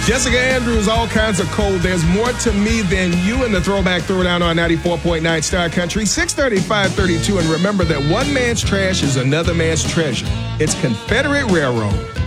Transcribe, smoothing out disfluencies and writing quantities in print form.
Jessica Andrews, all kinds of cold. There's more to me than you in the Throwback Throwdown on 94.9 Star Country, 630, 532. And remember that one man's trash is another man's treasure. It's Confederate Railroad.